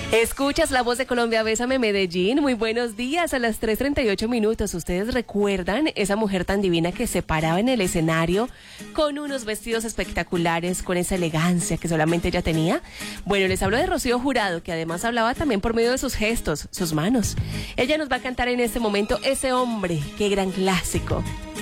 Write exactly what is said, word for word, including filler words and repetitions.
Escuchas La Voz de Colombia, Bésame Medellín. Muy buenos días, a las tres treinta y ocho minutos. ¿Ustedes recuerdan esa mujer tan divina que se paraba en el escenario con unos vestidos espectaculares, con esa elegancia que solamente ella tenía? Bueno, les hablo de Rocío Jurado, que además hablaba también por medio de sus gestos, sus manos. Ella nos va a cantar en este momento Ese Hombre, qué gran clásico.